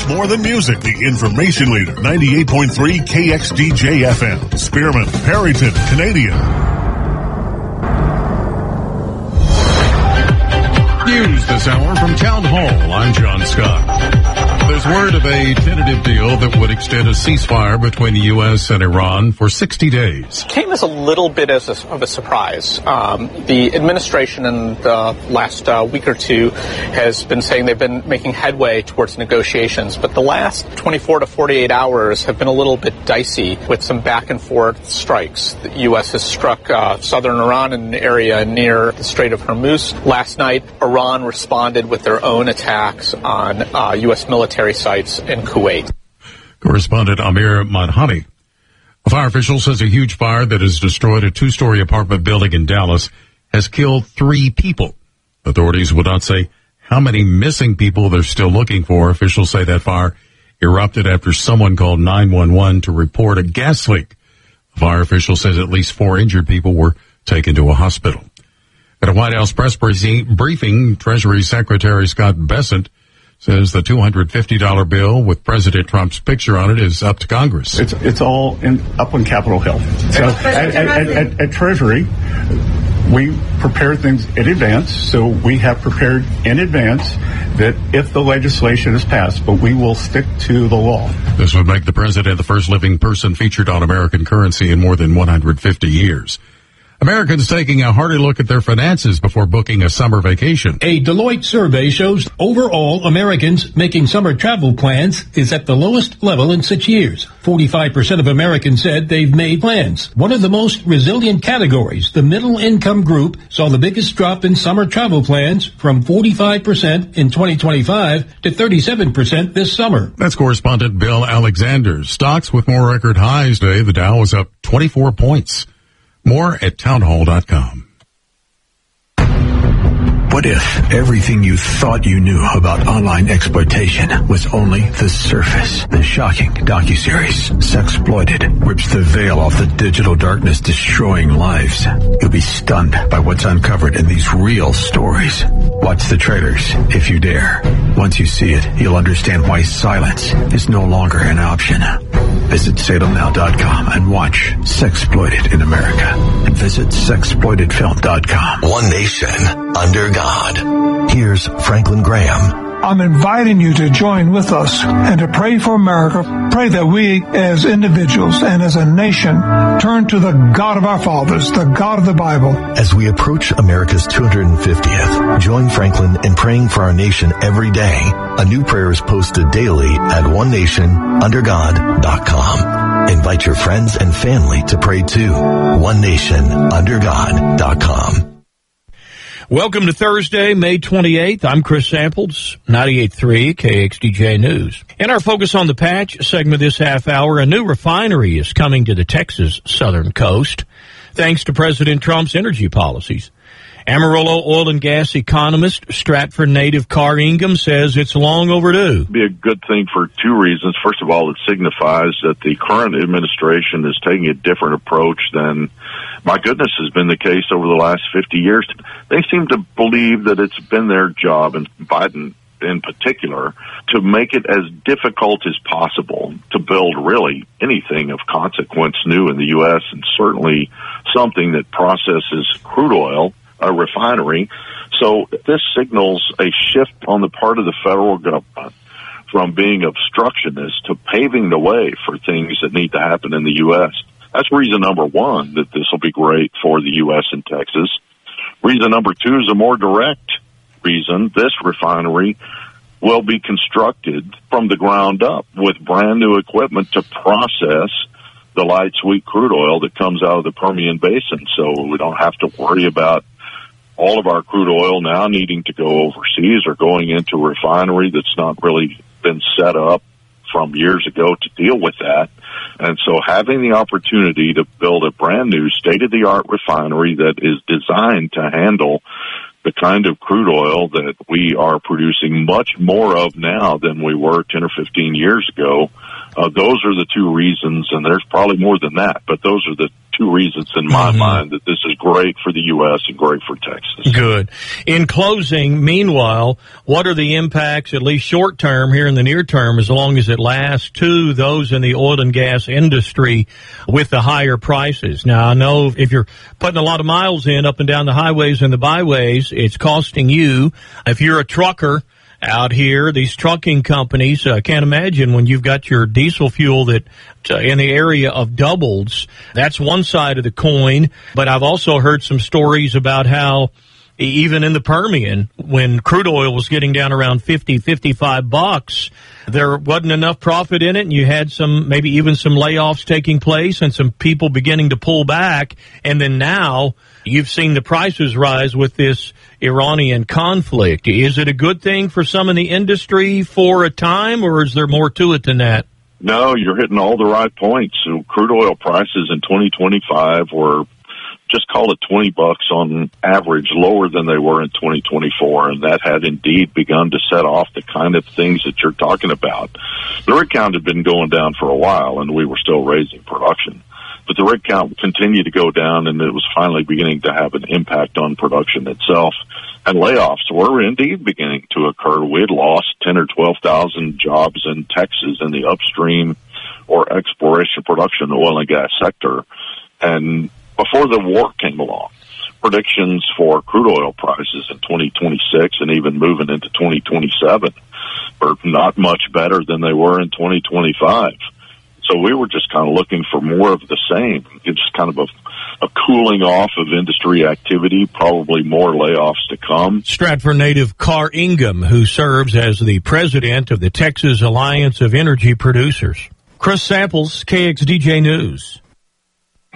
It's more than music. The information leader, 98.3 KXDJ FM. Spearman, Perryton, Canadian. News this hour from Town Hall. I'm John Scott. There's word of a tentative deal that would extend a ceasefire between the U.S. and Iran for 60 days. Came as a little bit of a surprise. The administration in the last week or two has been saying they've been making headway towards negotiations, but the last 24 to 48 hours have been a little bit dicey with some back and forth strikes. The U.S. has struck southern Iran in an area near the Strait of Hormuz. Last night, Iran responded with their own attacks on U.S. military sites in Kuwait. Correspondent Amir Madhani. A fire official says a huge fire that has destroyed a two-story apartment building in Dallas has killed 3 people. Authorities will not say how many missing people they're still looking for. Officials say that fire erupted after someone called 911 to report a gas leak. The fire official says at least 4 injured people were taken to a hospital. At a White House press briefing, Treasury Secretary Scott Bessent says the $250 bill with President Trump's picture on it is up to Congress. It's all up on Capitol Hill. So at Treasury, we prepare things in advance. So we have prepared in advance that if the legislation is passed, but we will stick to the law. This would make the president the first living person featured on American currency in more than 150 years. Americans taking a harder look at their finances before booking a summer vacation. A Deloitte survey shows overall Americans making summer travel plans is at the lowest level in 6 years. 45% of Americans said they've made plans. One of the most resilient categories, the middle income group, saw the biggest drop in summer travel plans from 45% in 2025 to 37% this summer. That's correspondent Bill Alexander. Stocks with more record highs today. The Dow was up 24 points. More at townhall.com. What if everything you thought you knew about online exploitation was only the surface? The shocking docuseries, Sexploited, rips the veil off the digital darkness, destroying lives. You'll be stunned by what's uncovered in these real stories. Watch the trailers if you dare. Once you see it, you'll understand why silence is no longer an option. Visit salemnow.com and watch Sexploited in America. And visit sexploitedfilm.com. One nation under God. Here's Franklin Graham. I'm inviting you to join with us and to pray for America. Pray that we as individuals and as a nation turn to the God of our fathers, the God of the Bible. As we approach America's 250th, join Franklin in praying for our nation every day. A new prayer is posted daily at onenationundergod.com. Invite your friends and family to pray too. onenationundergod.com. Welcome to Thursday, May 28th. I'm Chris Samples, 98.3 KXDJ News. In our Focus on the Patch segment this half hour, a new refinery is coming to the Texas southern coast, thanks to President Trump's energy policies. Amarillo oil and gas economist, Stratford native Carr Ingham, says it's long overdue. It'd be a good thing for 2 reasons. First of all, it signifies that the current administration is taking a different approach than, my goodness, has been the case over the last 50 years. They seem to believe that it's been their job, and Biden in particular, to make it as difficult as possible to build really anything of consequence new in the U.S., and certainly something that processes crude oil, a refinery. So this signals a shift on the part of the federal government from being obstructionist to paving the way for things that need to happen in the U.S. That's reason number 1, that this will be great for the U.S. and Texas. Reason number 2 is a more direct reason. This refinery will be constructed from the ground up with brand new equipment to process the light sweet crude oil that comes out of the Permian Basin. So we don't have to worry about all of our crude oil now needing to go overseas or going into a refinery that's not really been set up from years ago to deal with that. And so having the opportunity to build a brand new state-of-the-art refinery that is designed to handle the kind of crude oil that we are producing much more of now than we were 10 or 15 years ago, those are the 2 reasons, and there's probably more than that, but those are the two reasons in my mind that this is great for the U.S. and great for Texas. Good. In closing, meanwhile, what are the impacts, at least short term, here in the near term, as long as it lasts, to those in the oil and gas industry with the higher prices? Now, I know if you're putting a lot of miles in up and down the highways and the byways, it's costing you. If you're a trucker out here, these trucking companies, can't imagine when you've got your diesel fuel that in the area of doubles. That's one side of the coin. But I've also heard some stories about how even in the Permian, when crude oil was getting down around $55, there wasn't enough profit in it, and you had maybe even some layoffs taking place and some people beginning to pull back. And then now you've seen the prices rise with this Iranian conflict. Is it a good thing for some in the industry for a time, or is there more to it than that? No, you're hitting all the right points. So crude oil prices in 2025 were, just call it $20 on average, lower than they were in 2024, and that had indeed begun to set off the kind of things that you're talking about. The rig count had been going down for a while, and we were still raising production. But the rig count continued to go down, and it was finally beginning to have an impact on production itself. And layoffs were indeed beginning to occur. We had lost 10 or 12,000 jobs in Texas in the upstream or exploration production oil and gas sector. And before the war came along, predictions for crude oil prices in 2026 and even moving into 2027 were not much better than they were in 2025. So we were just kind of looking for more of the same. It's kind of a cooling off of industry activity, probably more layoffs to come. Stratford native Carr Ingham, who serves as the president of the Texas Alliance of Energy Producers. Chris Samples, KXDJ News.